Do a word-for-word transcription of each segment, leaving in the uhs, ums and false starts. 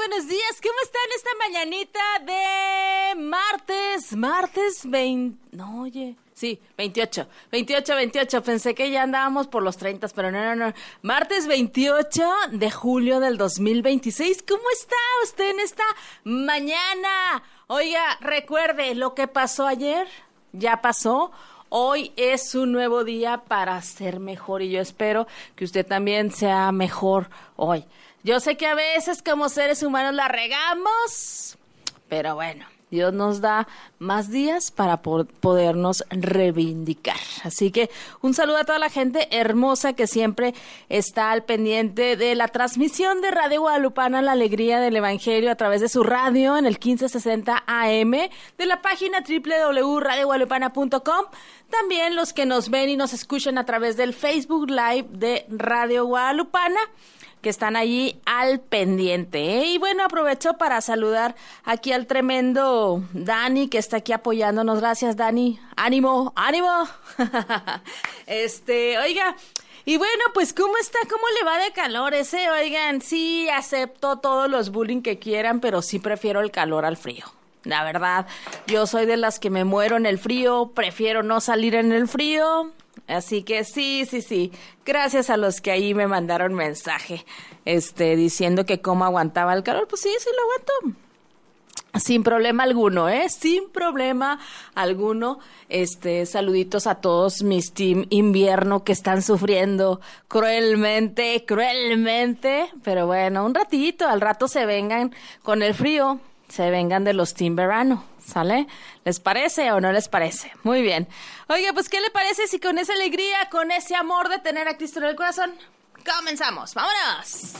buenos días. ¿Cómo están esta mañanita de martes? Martes veinte... No, oye... Sí, veintiocho, veintiocho, veintiocho. Pensé que ya andábamos por los treinta, pero no, no, no. Martes veintiocho de julio del dos mil veintiséis. ¿Cómo está usted en esta mañana? Oiga, recuerde, lo que pasó ayer, ya pasó. Hoy es un nuevo día para ser mejor y yo espero que usted también sea mejor hoy. Yo sé que a veces como seres humanos la regamos, pero bueno. Dios nos da más días para podernos reivindicar. Así que un saludo a toda la gente hermosa que siempre está al pendiente de la transmisión de Radio Guadalupana, La Alegría del Evangelio, a través de su radio en el quince sesenta A M, de la página doble u doble u doble u punto radio guadalupana punto com. También los que nos ven y nos escuchan a través del Facebook Live de Radio Guadalupana, que están allí al pendiente, ¿eh? Y bueno, aprovecho para saludar aquí al tremendo Dani, que está aquí apoyándonos. Gracias, Dani. ¡Ánimo, ánimo! este, oiga, y bueno, pues, ¿cómo está? ¿Cómo le va de calor ese? Oigan, sí, acepto todos los bullying que quieran, pero sí prefiero el calor al frío. La verdad, yo soy de las que me muero en el frío, prefiero no salir en el frío. Así que sí, sí, sí. Gracias a los que ahí me mandaron mensaje, este, diciendo que cómo aguantaba el calor. Pues sí, sí lo aguanto. Sin problema alguno, ¿eh? Sin problema alguno. Este, saluditos a todos mis team invierno que están sufriendo cruelmente, cruelmente. Pero bueno, un ratito, al rato se vengan con el frío, se vengan de los team verano. ¿Sale? ¿Les parece o no les parece? Muy bien. Oiga, pues, ¿qué le parece si con esa alegría, con ese amor de tener a Cristo en el corazón, comenzamos? ¡Vámonos!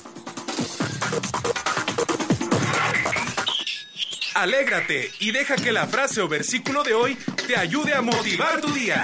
Alégrate y deja que la frase o versículo de hoy te ayude a motivar tu día.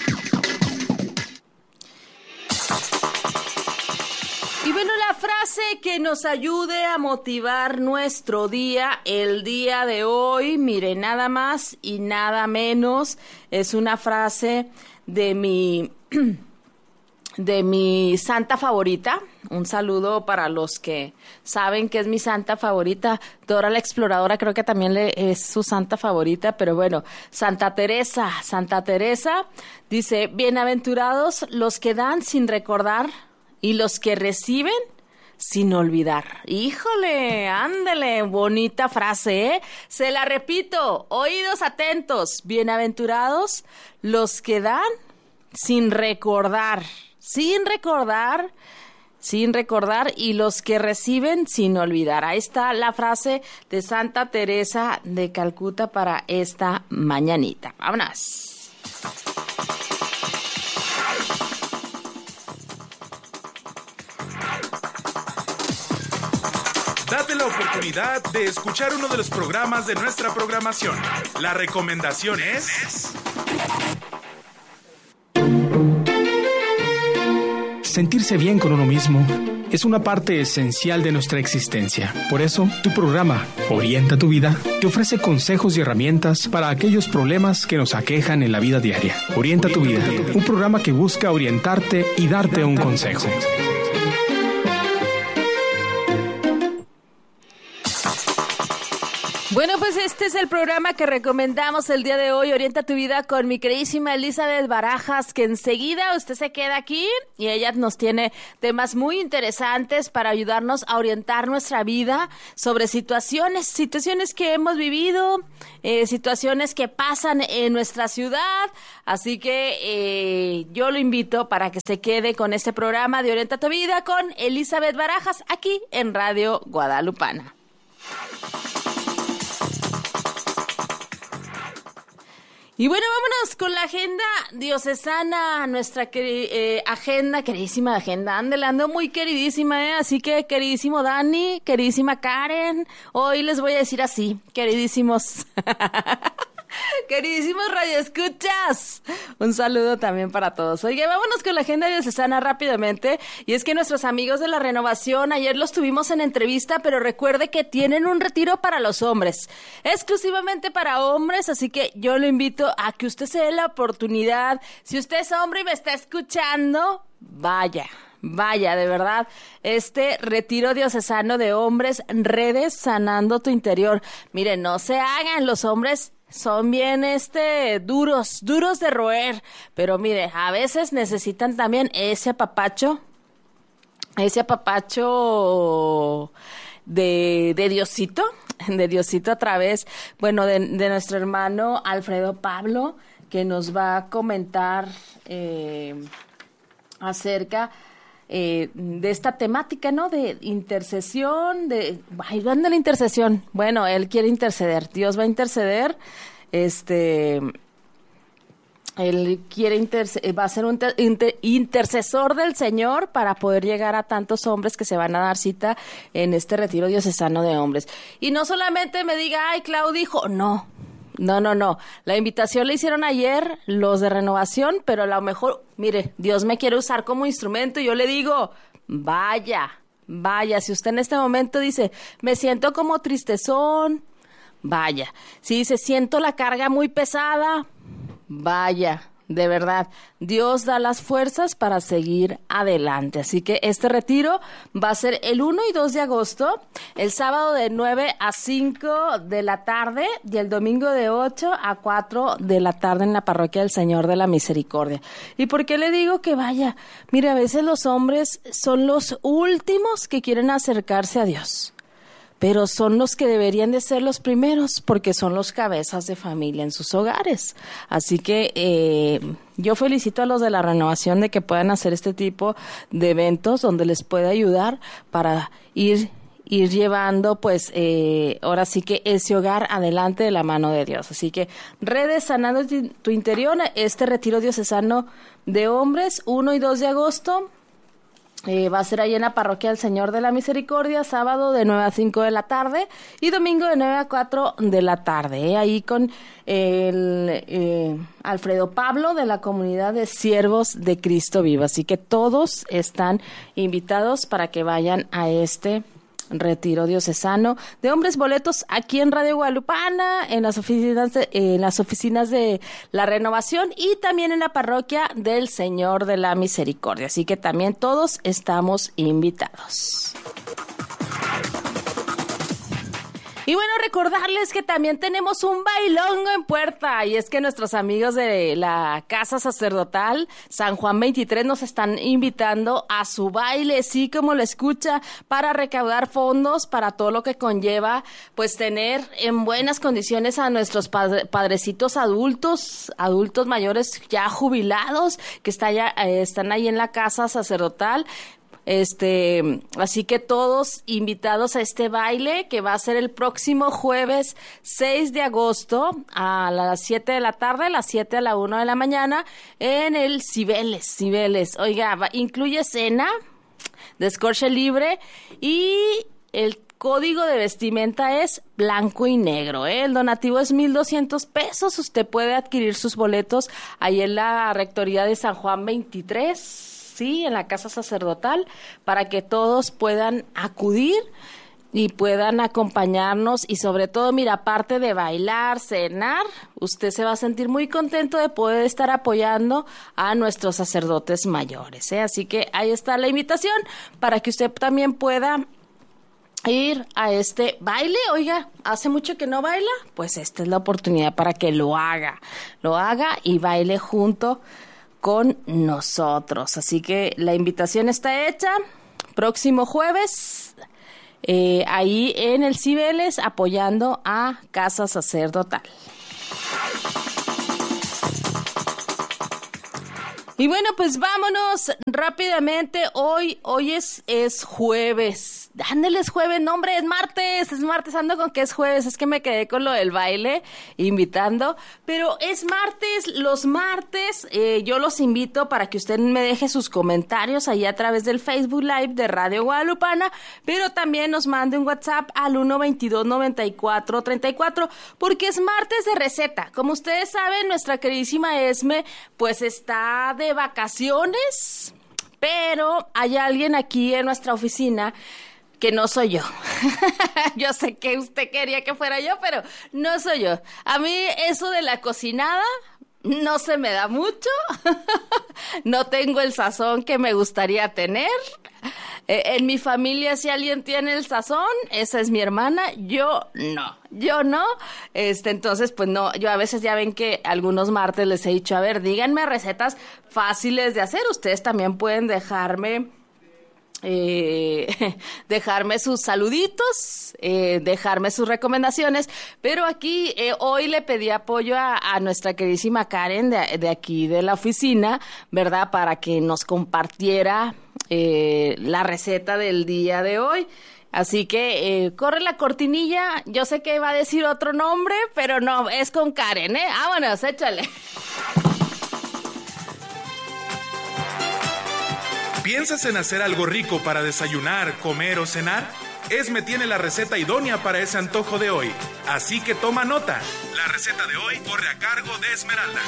Y bueno, la frase que nos ayude a motivar nuestro día, el día de hoy, mire, nada más y nada menos, es una frase de mi, de mi santa favorita. Un saludo para los que saben que es mi santa favorita. Dora la Exploradora creo que también le, es su santa favorita, pero bueno, Santa Teresa, Santa Teresa dice, bienaventurados los que dan sin recordar, y los que reciben sin olvidar. Híjole, ándele, bonita frase, ¿eh? Se la repito, oídos atentos. Bienaventurados los que dan sin recordar, sin recordar, sin recordar, y los que reciben sin olvidar. Ahí está la frase de Santa Teresa de Calcuta para esta mañanita. Vámonos. Date la oportunidad de escuchar uno de los programas de nuestra programación. La recomendación es... Sentirse bien con uno mismo es una parte esencial de nuestra existencia. Por eso, tu programa, Orienta tu Vida, te ofrece consejos y herramientas para aquellos problemas que nos aquejan en la vida diaria. Orienta tu Vida, un programa que busca orientarte y darte un consejo. Bueno, pues este es el programa que recomendamos el día de hoy, Orienta tu Vida, con mi queridísima Elizabeth Barajas, que enseguida usted se queda aquí y ella nos tiene temas muy interesantes para ayudarnos a orientar nuestra vida sobre situaciones, situaciones que hemos vivido, eh, situaciones que pasan en nuestra ciudad. Así que eh, yo lo invito para que se quede con este programa de Orienta tu Vida con Elizabeth Barajas aquí en Radio Guadalupana. Y bueno, vámonos con la agenda diocesana, nuestra eh, agenda, queridísima agenda, ándale, ando muy queridísima, ¿eh? Así que queridísimo Dani, queridísima Karen, hoy les voy a decir así, queridísimos, queridísimos radioescuchas, un saludo también para todos. Oye, vámonos con la agenda diocesana rápidamente, y es que nuestros amigos de la Renovación, ayer los tuvimos en entrevista, pero recuerde que tienen un retiro para los hombres, exclusivamente para hombres, así que yo lo invito a que usted se dé la oportunidad. Si usted es hombre y me está escuchando, vaya, vaya, de verdad, este retiro diocesano de hombres, redes sanando tu interior. Miren, no se hagan, los hombres son bien este duros, duros de roer, pero mire, a veces necesitan también ese apapacho, ese apapacho de, de Diosito, de Diosito a través, bueno, de, de nuestro hermano Alfredo Pablo, que nos va a comentar eh, acerca eh, de esta temática, ¿no? De intercesión, de... Ay, ¿dónde es la intercesión? Bueno, él quiere interceder, Dios va a interceder, este... Él quiere interse- va a ser un ter- inter- intercesor del Señor para poder llegar a tantos hombres que se van a dar cita en este retiro diocesano de hombres. Y no solamente me diga, ay, Clau dijo, no, no, no, no. La invitación la hicieron ayer los de Renovación, pero a lo mejor, mire, Dios me quiere usar como instrumento y yo le digo, vaya, vaya. Si usted en este momento dice, me siento como tristezón, vaya. Si dice, siento la carga muy pesada, vaya, de verdad, Dios da las fuerzas para seguir adelante. Así que este retiro va a ser el uno y dos de agosto, el sábado de nueve a cinco de la tarde y el domingo de ocho a cuatro de la tarde en la Parroquia del Señor de la Misericordia. ¿Y por qué le digo que vaya? Mire, a veces los hombres son los últimos que quieren acercarse a Dios, pero son los que deberían de ser los primeros porque son los cabezas de familia en sus hogares. Así que eh, yo felicito a los de la Renovación de que puedan hacer este tipo de eventos donde les puede ayudar para ir ir llevando, pues, eh, ahora sí que ese hogar adelante de la mano de Dios. Así que redes sanando tu interior, este retiro diocesano de hombres, uno y dos de agosto, Eh, va a ser ahí en la Parroquia del Señor de la Misericordia, sábado de nueve a cinco de la tarde y domingo de nueve a cuatro de la tarde, ¿eh? Ahí con el eh, Alfredo Pablo de la comunidad de Siervos de Cristo Vivo. Así que todos están invitados para que vayan a este retiro diocesano de hombres. Boletos aquí en Radio Guadalupana, en las oficinas de, eh, en las oficinas de la Renovación y también en la Parroquia del Señor de la Misericordia. Así que también todos estamos invitados. Y bueno, recordarles que también tenemos un bailongo en puerta, y es que nuestros amigos de la Casa Sacerdotal San Juan veintitrés nos están invitando a su baile, sí, como lo escucha, para recaudar fondos para todo lo que conlleva, pues, tener en buenas condiciones a nuestros padre, padrecitos adultos, adultos mayores ya jubilados, que está ya, eh, están ahí en la Casa Sacerdotal. Este, así que todos invitados a este baile que va a ser el próximo jueves seis de agosto a las siete de la tarde, a las siete a la una de la mañana en el Cibeles, Cibeles. Oiga, va, incluye cena de escorche libre y el código de vestimenta es blanco y negro, ¿eh? El donativo es mil doscientos pesos. Usted puede adquirir sus boletos ahí en la Rectoría de San Juan veintitrés. Sí, en la Casa Sacerdotal, para que todos puedan acudir y puedan acompañarnos y sobre todo, mira, aparte de bailar, cenar, usted se va a sentir muy contento de poder estar apoyando a nuestros sacerdotes mayores, ¿eh? Así que ahí está la invitación para que usted también pueda ir a este baile. Oiga, hace mucho que no baila, pues esta es la oportunidad para que lo haga, lo haga y baile junto con nosotros. Así que la invitación está hecha. Próximo jueves, eh, ahí en el Cibeles, apoyando a Casa Sacerdotal. Y bueno, pues vámonos rápidamente. Hoy, hoy es, es jueves. Ándeles jueves, no hombre, es martes, es martes, ando con que es jueves, es que me quedé con lo del baile, invitando, pero es martes, los martes, eh, yo los invito para que usted me deje sus comentarios ahí a través del Facebook Live de Radio Guadalupana, pero también nos mande un WhatsApp al uno veintidós noventa y cuatro treinta y cuatro, porque es martes de receta. Como ustedes saben, nuestra queridísima Esme, pues está de vacaciones, pero hay alguien aquí en nuestra oficina que no soy yo. Yo sé que usted quería que fuera yo, pero no soy yo. A mí eso de la cocinada no se me da mucho, no tengo el sazón que me gustaría tener. Eh, en mi familia, si alguien tiene el sazón, esa es mi hermana, yo no, yo no. Este, entonces, pues no, yo a veces ya ven que algunos martes les he dicho, a ver, díganme recetas fáciles de hacer. Ustedes también pueden dejarme... Eh, dejarme sus saluditos, eh, dejarme sus recomendaciones, pero aquí eh, hoy le pedí apoyo a, a nuestra queridísima Karen de, de aquí de la oficina, ¿verdad? Para que nos compartiera eh, la receta del día de hoy. Así que eh, corre la cortinilla. Yo sé que va a decir otro nombre, pero no, es con Karen, ¿eh? Vámonos, échale. ¿Piensas en hacer algo rico para desayunar, comer o cenar? Esme tiene la receta idónea para ese antojo de hoy. Así que toma nota. La receta de hoy corre a cargo de Esmeralda.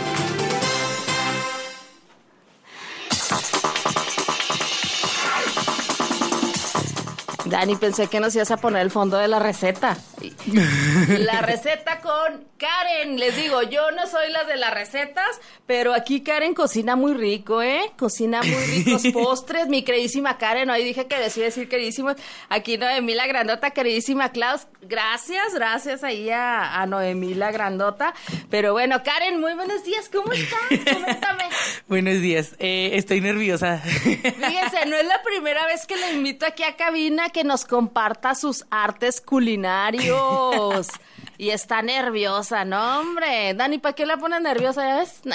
Dani, pensé que nos ibas a poner el fondo de la receta. La receta con Karen. Les digo, yo no soy la de las recetas, pero aquí Karen cocina muy rico, ¿eh? Cocina muy ricos postres. Mi queridísima Karen, hoy dije que decía decir queridísimos. Aquí Noemí la Grandota, queridísima Klaus. Gracias, gracias ahí a, a Noemí la Grandota. Pero bueno, Karen, muy buenos días. ¿Cómo estás? Coméntame. Buenos días. Eh, estoy nerviosa. Fíjense, no es la primera vez que le invito aquí a cabina que nos comparta sus artes culinarios. Y está nerviosa, ¿no, hombre? Dani, ¿para qué la pones nerviosa, ya ves?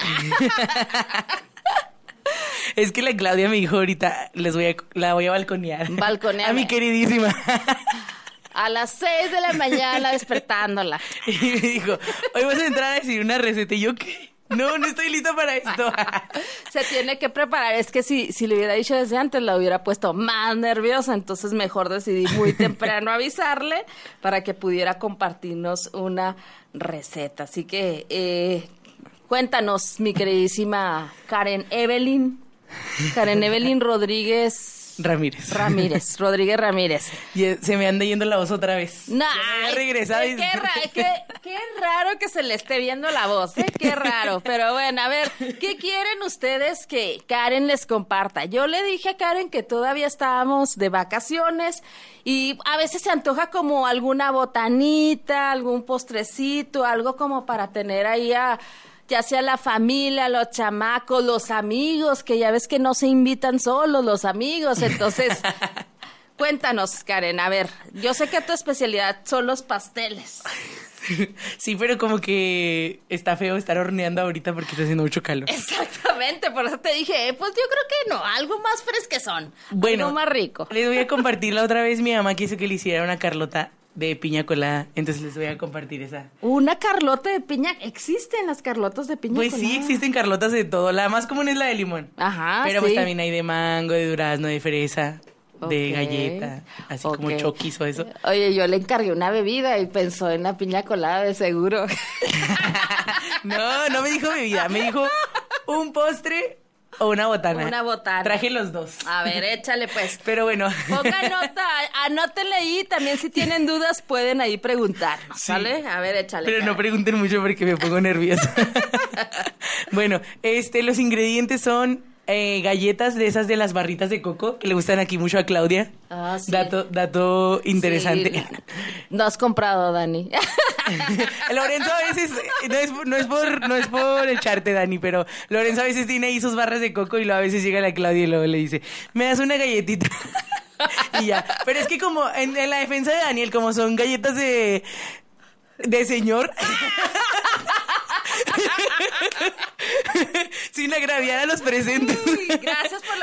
Es que la Claudia me dijo ahorita, les voy a, la voy a balconear. Balconear. A mi queridísima. A las seis de la mañana despertándola. Y me dijo, hoy vas a entrar a decir una receta. Y yo, ¿qué? No, no estoy lista para esto. Se tiene que preparar. Es que si, si le hubiera dicho desde antes, la hubiera puesto más nerviosa. Entonces mejor decidí muy temprano avisarle para que pudiera compartirnos una receta. Así que eh, cuéntanos, mi queridísima Karen Evelyn. Karen Evelyn Rodríguez... Ramírez. Ramírez, Rodríguez Ramírez. Y se me anda yendo la voz otra vez. No, ya me regresado. Qué, ra qué, qué raro que se le esté viendo la voz, ¿eh? Qué raro. Pero bueno, a ver, ¿qué quieren ustedes que Karen les comparta? Yo le dije a Karen que todavía estábamos de vacaciones y a veces se antoja como alguna botanita, algún postrecito, algo como para tener ahí a... ya sea la familia, los chamacos, los amigos, que ya ves que no se invitan solos los amigos. Entonces, cuéntanos, Karen, a ver, yo sé que tu especialidad son los pasteles. Sí, pero como que está feo estar horneando ahorita porque está haciendo mucho calor. Exactamente, por eso te dije, eh, pues yo creo que no, algo más fresquezón, bueno, algo más rico. Les voy a compartir la otra vez, mi mamá quiso que le hiciera una Carlota de piña colada, entonces les voy a compartir esa. Una Carlota de piña, ¿existen las Carlotas de piña pues colada? Pues sí, existen Carlotas de todo, la más común es la de limón. Ajá, pero sí. Pues también hay de mango, de durazno, de fresa, okay. de galleta, así okay. como choquis o eso. Oye, yo le encargué una bebida y pensó en la piña colada de seguro. No, no me dijo bebida, me dijo un postre o una botana. Una botana. Traje los dos. A ver, échale pues. Pero bueno. Ponga nota, anótenle ahí. También si tienen dudas pueden ahí preguntarnos, sí. ¿Sale? A ver, échale. Pero cara. No pregunten mucho porque me pongo nerviosa. Bueno, este, los ingredientes son eh, galletas de esas de las barritas de coco que le gustan aquí mucho a Claudia. Ah, sí. Dato, dato interesante. Sí. No has comprado, Dani. Lorenzo a veces, no es, no, es por, no es por echarte, Dani, pero Lorenzo a veces tiene ahí sus barras de coco y luego a veces llega la Claudia y luego le dice, ¿me das una galletita? Y ya. Pero es que como en, en la defensa de Daniel, como son galletas de, de señor... Sin agraviar a los presentes. Uy, gracias por